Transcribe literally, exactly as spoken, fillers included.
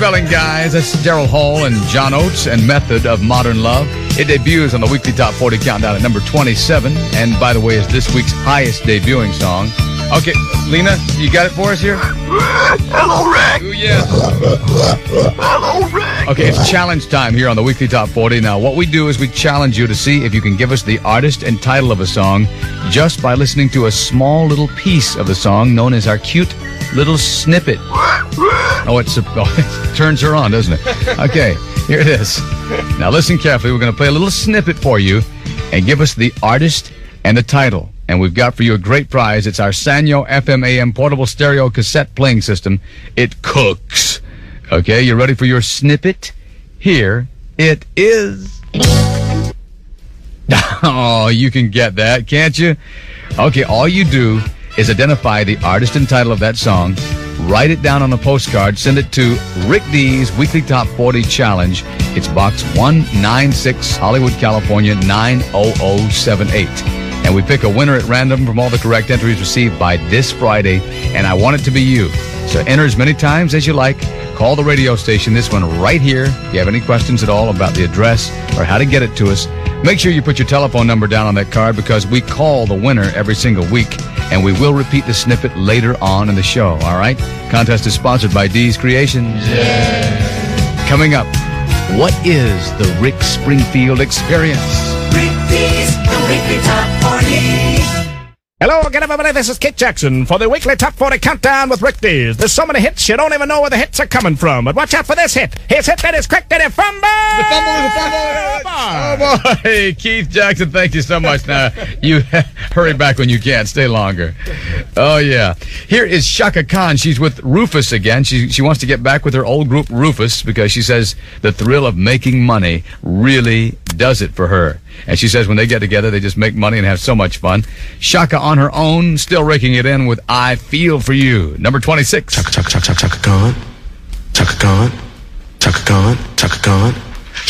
Spelling Guys, that's Daryl Hall and John Oates and Method of Modern Love. It debuts on the weekly Top forty Countdown at number twenty-seven, and by the way, is this week's highest debuting song. Okay, Lena, you got it for us here? Hello, Rick. Ooh, yes. Hello, Rick. Okay, it's challenge time here on the weekly Top forty. Now, what we do is we challenge you to see if you can give us the artist and title of a song just by listening to a small little piece of the song known as our cute little snippet. Oh, it's, oh, it turns her on, doesn't it? Okay, here it is. Now, listen carefully. We're going to play a little snippet for you and give us the artist and the title. And we've got for you a great prize. It's our Sanyo F M A M portable stereo cassette playing system. It cooks. Okay, you ready for your snippet? Here it is. Oh, you can get that, can't you? Okay, all you do is identify the artist and title of that song, write it down on a postcard, send it to Rick D's Weekly Top forty Challenge. It's box one ninety-six, Hollywood, California, nine oh oh seven eight. And we pick a winner at random from all the correct entries received by this Friday, and I want it to be you. So enter as many times as you like. Call the radio station, this one right here. If you have any questions at all about the address or how to get it to us, make sure you put your telephone number down on that card because we call the winner every single week, and we will repeat the snippet later on in the show, all right? Contest is sponsored by D's Creations. Yeah. Coming up, what is the Rick Springfield Experience? Rick D's, the Weekly Top forty. Hello again, everybody. This is Kit Jackson for the Weekly Top forty Countdown with Rick D's. There's so many hits, you don't even know where the hits are coming from. But watch out for this hit. His hit that is quick, that is fumble! The fumble, the fumble! Oh, boy. Hey, Keith Jackson, thank you so much. Now, you hurry back when you can. Stay longer. Oh, yeah. Here is Chaka Khan. She's with Rufus again. She, she wants to get back with her old group, Rufus, because she says the thrill of making money really does it for her. And she says when they get together, they just make money and have so much fun. Chaka on her own, still raking it in with I Feel For You. Number twenty-six. Chaka, Chaka, Chaka, Chaka Khan. Chaka Khan. Chaka Khan. Chaka Khan.